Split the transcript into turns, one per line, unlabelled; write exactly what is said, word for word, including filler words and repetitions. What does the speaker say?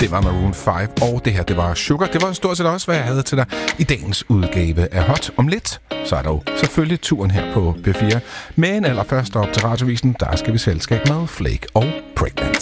Det var Maroon fem, og det her, det var Sugar. Det var stort set også, hvad jeg havde til dig i dagens udgave af Hot. Om lidt, så er der jo selvfølgelig turen her på P fire. Men allerførst op til Radiovisen, der skal vi selskab med Flake og Pregnant.